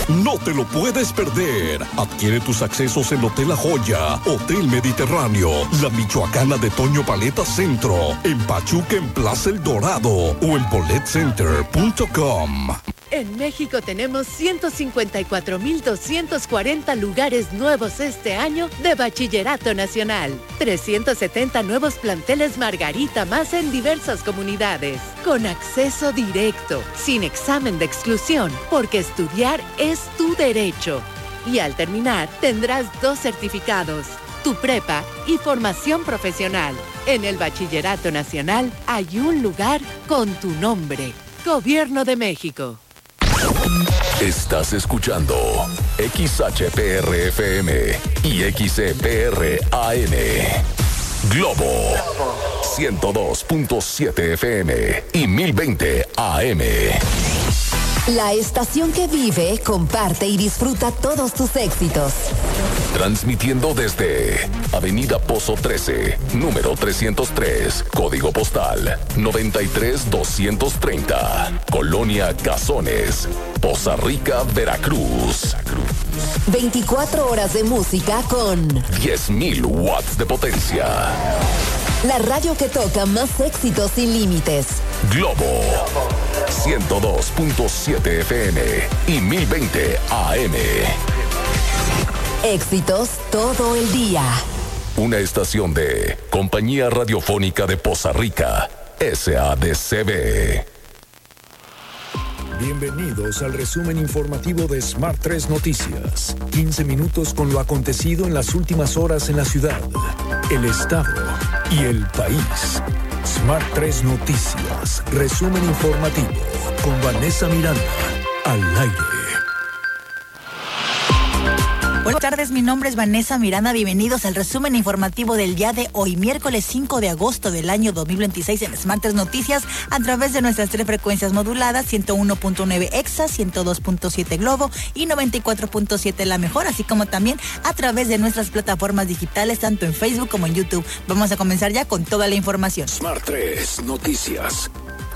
No te lo puedes perder. Adquiere tus accesos en Hotel La Joya, Hotel Mediterráneo, La Michoacana de Toño Paleta Centro, en Pachuca en Plaza El Dorado o en boletcenter.com. En México tenemos 154,240 lugares nuevos este año de Bachillerato Nacional. 370 nuevos planteles Margarita más en diversas comunidades. Con acceso directo, sin examen de exclusión, porque estudiar es tu derecho. Y al terminar, tendrás 2 certificados, tu prepa y formación profesional. En el Bachillerato Nacional hay un lugar con tu nombre. Gobierno de México. Estás escuchando XHPR-FM y XCPR-AM. Globo 102.7 FM y 1020 AM. La estación que vive, comparte y disfruta todos tus éxitos. Transmitiendo desde Avenida Pozo 13, número 303, código postal 93230, Colonia Cazones, Poza Rica, Veracruz. 24 horas de música con 10,000 watts de potencia. La radio que toca más éxitos sin límites. Globo 102.7 FM y 1020 AM. Éxitos todo el día. Una estación de Compañía Radiofónica de Poza Rica, SADCB. Bienvenidos al resumen informativo de Smart 3 Noticias. 15 minutos con lo acontecido en las últimas horas en la ciudad, el estado y el país. Smart 3 Noticias, resumen informativo con Vanessa Miranda, al aire. Buenas tardes, mi nombre es Vanessa Miranda, bienvenidos al resumen informativo del día de hoy, miércoles 5 de agosto del año 2026 en Smart 3 Noticias, a través de nuestras 3 frecuencias moduladas, 101.9 EXA, 102.7 Globo y 94.7 La Mejor, así como también a través de nuestras plataformas digitales, tanto en Facebook como en YouTube. Vamos a comenzar ya con toda la información. Smart 3 Noticias.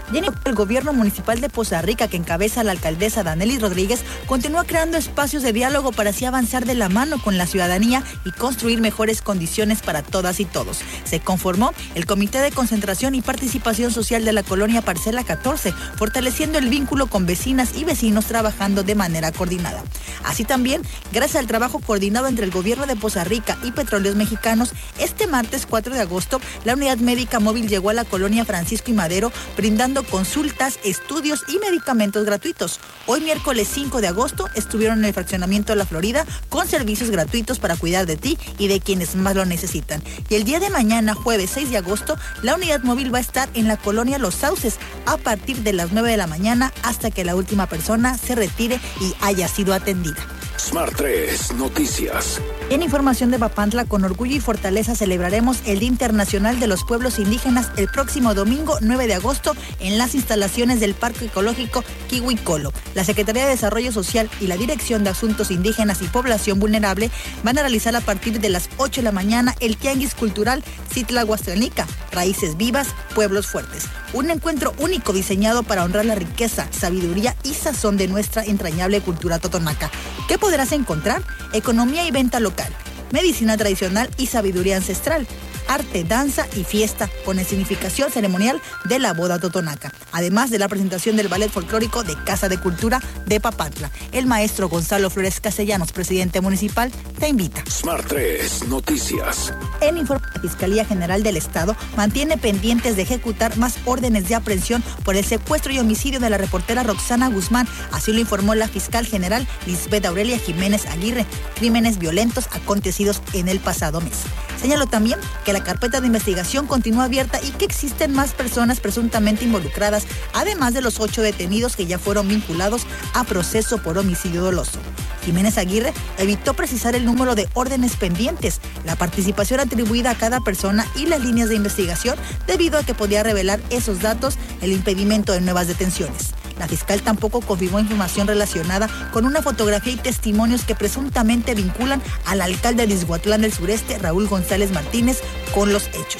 El gobierno municipal de Poza Rica, que encabeza la alcaldesa Danelis Rodríguez, continúa creando espacios de diálogo para así avanzar de la mano con la ciudadanía y construir mejores condiciones para todas y todos. Se conformó el Comité de Concentración y Participación Social de la Colonia Parcela 14, fortaleciendo el vínculo con vecinas y vecinos trabajando de manera coordinada. Así también, gracias al trabajo coordinado entre el gobierno de Poza Rica y Petróleos Mexicanos, este martes 4 de agosto, la unidad médica móvil llegó a la colonia Francisco y Madero, brindando consultas, estudios y medicamentos gratuitos. Hoy miércoles 5 de agosto estuvieron en el fraccionamiento de La Florida con servicios gratuitos para cuidar de ti y de quienes más lo necesitan. Y el día de mañana, jueves 6 de agosto, la unidad móvil va a estar en la colonia Los Sauces a partir de las 9 de la mañana hasta que la última persona se retire y haya sido atendida. Smart 3 Noticias. En información de Papantla, con orgullo y fortaleza celebraremos el Día Internacional de los Pueblos Indígenas el próximo domingo 9 de agosto en las instalaciones del Parque Ecológico Kihuicolo. La Secretaría de Desarrollo Social y la Dirección de Asuntos Indígenas y Población Vulnerable van a realizar a partir de las 8 de la mañana el Tianguis Cultural Citlahuastranica, Raíces Vivas, Pueblos Fuertes. Un encuentro único diseñado para honrar la riqueza, sabiduría y sazón de nuestra entrañable cultura totonaca. ¿Qué podrás encontrar? Economía y venta local, medicina tradicional y sabiduría ancestral, arte, danza y fiesta con escenificación ceremonial de la boda totonaca, además de la presentación del ballet folclórico de Casa de Cultura de Papantla. El maestro Gonzalo Flores Castellanos, presidente municipal, te invita. Smart 3 Noticias. En informe, la Fiscalía General del Estado mantiene pendientes de ejecutar más órdenes de aprehensión por el secuestro y homicidio de la reportera Roxana Guzmán, así lo informó la fiscal general Lisbeth Aurelia Jiménez Aguirre, crímenes violentos acontecidos en el pasado mes. Señaló también que la carpeta de investigación continúa abierta y que existen más personas presuntamente involucradas, además de los 8 detenidos que ya fueron vinculados a proceso por homicidio doloso. Jiménez Aguirre evitó precisar el número de órdenes pendientes, la participación atribuida a cada persona y las líneas de investigación, debido a que podía revelar esos datos el impedimento de nuevas detenciones. La fiscal tampoco confirmó información relacionada con una fotografía y testimonios que presuntamente vinculan al alcalde de Ixhuatlán del Sureste, Raúl González Martínez, con los hechos.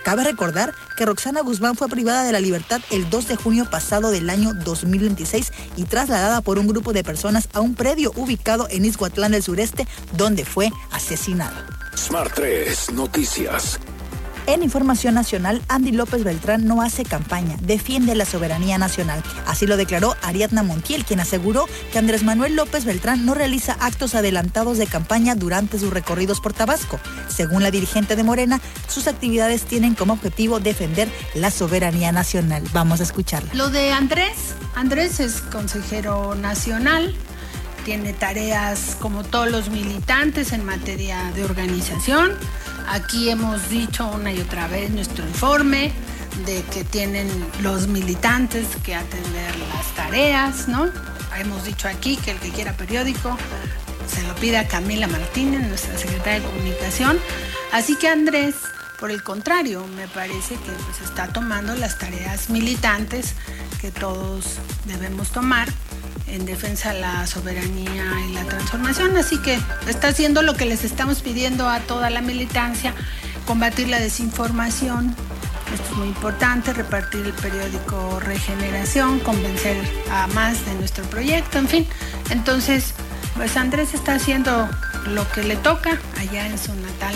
Cabe recordar que Roxana Guzmán fue privada de la libertad el 2 de junio pasado del año 2026 y trasladada por un grupo de personas a un predio ubicado en Ixhuatlán del Sureste, donde fue asesinada. Smart 3 Noticias. En información nacional, Andy López Beltrán no hace campaña, defiende la soberanía nacional. Así lo declaró Ariadna Montiel, quien aseguró que Andrés Manuel López Beltrán no realiza actos adelantados de campaña durante sus recorridos por Tabasco. Según la dirigente de Morena, sus actividades tienen como objetivo defender la soberanía nacional. Vamos a escucharla. Lo de Andrés es consejero nacional, tiene tareas como todos los militantes en materia de organización. Aquí hemos dicho una y otra vez nuestro informe de que tienen los militantes que atender las tareas, ¿no? Hemos dicho aquí que el que quiera periódico se lo pide a Camila Martínez, nuestra secretaria de Comunicación. Así que Andrés, por el contrario, me parece que pues está tomando las tareas militantes que todos debemos tomar en defensa de la soberanía y la transformación, así que está haciendo lo que les estamos pidiendo a toda la militancia, combatir la desinformación, esto es muy importante, repartir el periódico Regeneración, convencer a más de nuestro proyecto, en fin, entonces pues Andrés está haciendo lo que le toca allá en su natal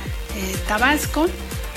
Tabasco.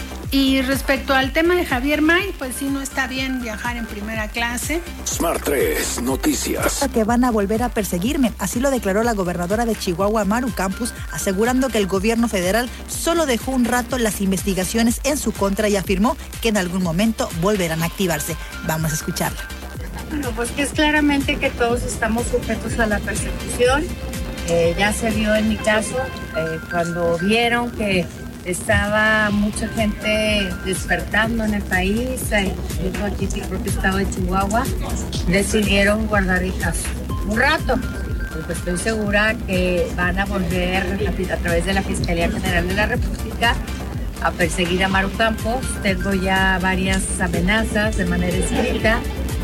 Y respecto al tema de Javier May, pues sí, no está bien viajar en primera clase. Smart 3 Noticias. Que van a volver a perseguirme, así lo declaró la gobernadora de Chihuahua, Maru Campos, asegurando que el gobierno federal solo dejó un rato las investigaciones en su contra y afirmó que en algún momento volverán a activarse. Vamos a escucharla. Bueno, pues que es claramente que todos estamos sujetos a la persecución. Ya se vio en mi caso, cuando vieron que estaba mucha gente despertando en el país, incluso aquí en el propio estado de Chihuahua, decidieron guardar el caso un rato. Pues estoy segura que van a volver a través de la Fiscalía General de la República a perseguir a Maru Campos. Tengo ya varias amenazas de manera escrita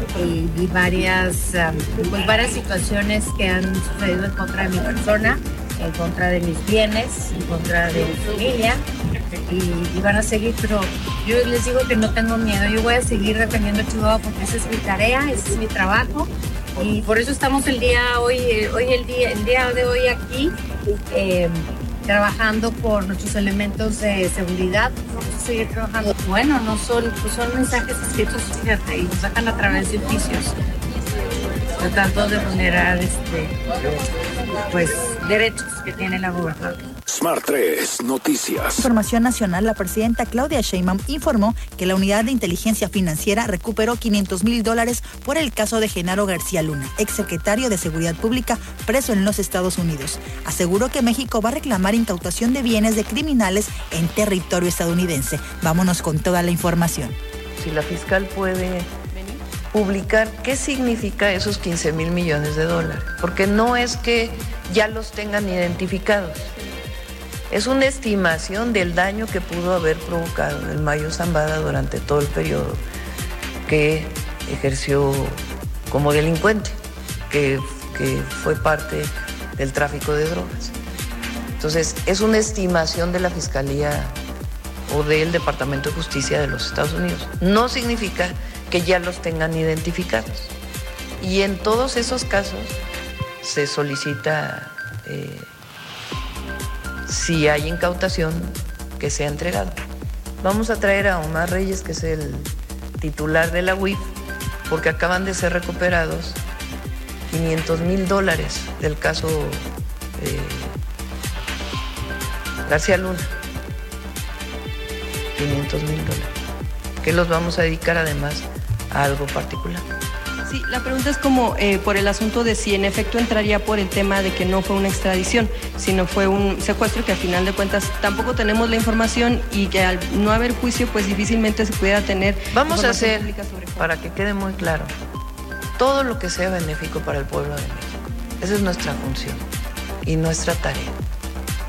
y varias situaciones que han sucedido en contra de mi persona, en contra de mis bienes, en contra de mi familia, y van a seguir, pero yo les digo que no tengo miedo, yo voy a seguir defendiendo a Chihuahua porque esa es mi tarea, ese es mi trabajo, y por eso estamos el día de hoy aquí, trabajando por nuestros elementos de seguridad. Vamos a seguir trabajando. Bueno, no son mensajes escritos, fíjate, y nos sacan a través de oficios, tratando de vulnerar derechos que tiene la gobernadora. Smart 3 Noticias. Información nacional, la presidenta Claudia Sheinbaum informó que la Unidad de Inteligencia Financiera recuperó $500,000 por el caso de Genaro García Luna, exsecretario de Seguridad Pública preso en los Estados Unidos. Aseguró que México va a reclamar incautación de bienes de criminales en territorio estadounidense. Vámonos con toda la información. Si la fiscal puede publicar qué significa esos $15,000 millones, porque no es que ya los tengan identificados. Es una estimación del daño que pudo haber provocado el Mayo Zambada durante todo el periodo que ejerció como delincuente, que fue parte del tráfico de drogas. Entonces, es una estimación de la Fiscalía o del Departamento de Justicia de los Estados Unidos. No significa que ya los tengan identificados. Y en todos esos casos se solicita, si hay incautación, que sea entregado. Vamos a traer a Omar Reyes, que es el titular de la UIF, porque acaban de ser recuperados $500,000 del caso García Luna. $500,000, que los vamos a dedicar además a algo particular. Sí, la pregunta es como por el asunto de si en efecto entraría por el tema de que no fue una extradición, sino fue un secuestro, que al final de cuentas tampoco tenemos la información y que al no haber juicio pues difícilmente se pudiera tener. Vamos a hacer, para que quede muy claro, todo lo que sea benéfico para el pueblo de México. Esa es nuestra función y nuestra tarea.